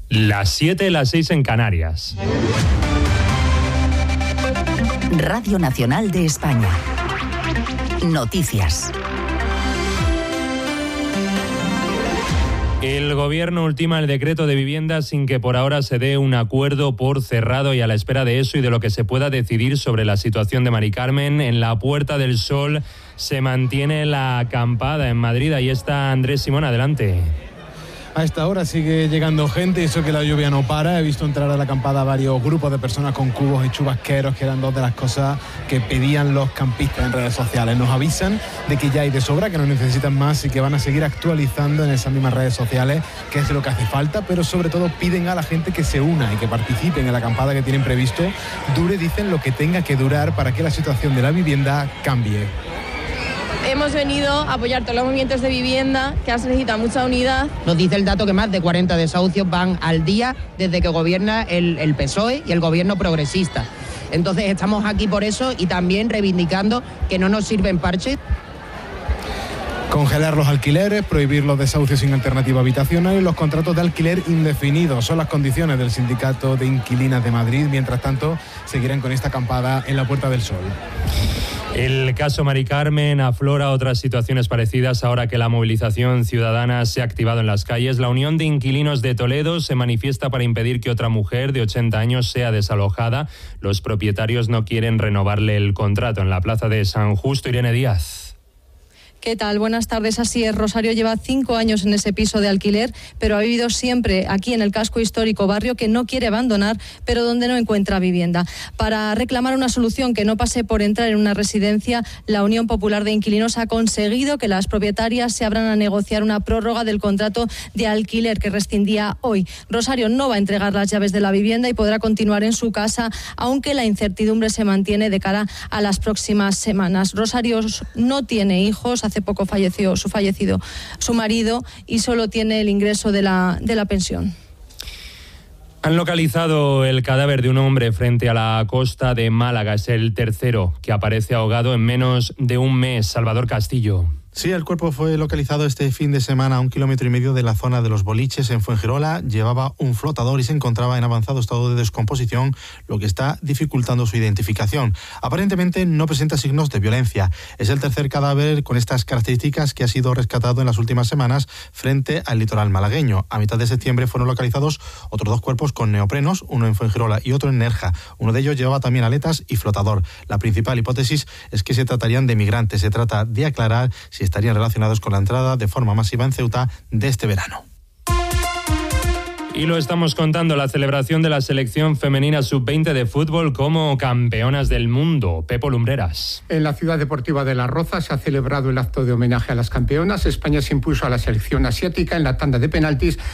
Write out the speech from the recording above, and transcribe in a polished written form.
Las 7, las 6 en Canarias. Radio Nacional de España. Noticias. El Gobierno ultima el decreto de vivienda sin que por ahora se dé un acuerdo por cerrado, y a la espera de eso y de lo que se pueda decidir sobre la situación de Mari Carmen, en la Puerta del Sol se mantiene la acampada en Madrid. Ahí está Andrés Simón, adelante. A esta hora sigue llegando gente, y eso que la lluvia no para. He visto entrar a la acampada varios grupos de personas con cubos y chubasqueros, que eran dos de las cosas que pedían los campistas en redes sociales. Nos avisan de que ya hay de sobra, que no necesitan más y que van a seguir actualizando en esas mismas redes sociales qué es lo que hace falta, pero sobre todo piden a la gente que se una y que participen en la acampada que tienen previsto. Dure, dicen, lo que tenga que durar para que la situación de la vivienda cambie. Hemos venido a apoyar todos los movimientos de vivienda, que se necesita mucha unidad. Nos dice el dato que más de 40 desahucios van al día desde que gobierna el PSOE y el gobierno progresista. Entonces estamos aquí por eso, y también reivindicando que no nos sirven parches. Congelar los alquileres, prohibir los desahucios sin alternativa habitacional y los contratos de alquiler indefinidos son las condiciones del Sindicato de Inquilinas de Madrid. Mientras tanto, seguirán con esta acampada en la Puerta del Sol. El caso Mari Carmen aflora otras situaciones parecidas ahora que la movilización ciudadana se ha activado en las calles. La Unión de Inquilinos de Toledo se manifiesta para impedir que otra mujer de 80 años sea desalojada. Los propietarios no quieren renovarle el contrato. En la plaza de San Justo, Irene Díaz. ¿Qué tal? Buenas tardes. Así es, Rosario lleva 5 años en ese piso de alquiler, pero ha vivido siempre aquí en el casco histórico, barrio que no quiere abandonar, pero donde no encuentra vivienda. Para reclamar una solución que no pase por entrar en una residencia, la Unión Popular de Inquilinos ha conseguido que las propietarias se abran a negociar una prórroga del contrato de alquiler que rescindía hoy. Rosario no va a entregar las llaves de la vivienda y podrá continuar en su casa, aunque la incertidumbre se mantiene de cara a las próximas semanas. Rosario no tiene hijos. Hace poco falleció su marido, y solo tiene el ingreso de la pensión. Han localizado el cadáver de un hombre frente a la costa de Málaga. Es el tercero que aparece ahogado en menos de un mes. Salvador Castillo. Sí, el cuerpo fue localizado este fin de semana a 1,5 kilómetros de la zona de los Boliches, en Fuengirola. Llevaba un flotador y se encontraba en avanzado estado de descomposición, lo que está dificultando su identificación. Aparentemente no presenta signos de violencia. Es el tercer cadáver con estas características que ha sido rescatado en las últimas semanas frente al litoral malagueño. A mitad de septiembre fueron localizados otros 2 cuerpos con neoprenos, uno en Fuengirola y otro en Nerja. Uno de ellos llevaba también aletas y flotador. La principal hipótesis es que se tratarían de migrantes. Se trata de aclarar si estarían relacionados con la entrada de forma masiva en Ceuta de este verano. Y lo estamos contando, la celebración de la selección femenina sub-20 de fútbol como campeonas del mundo. Pepo Lumbreras. En la ciudad deportiva de Las Rozas se ha celebrado el acto de homenaje a las campeonas. España se impuso a la selección asiática en la tanda de penaltis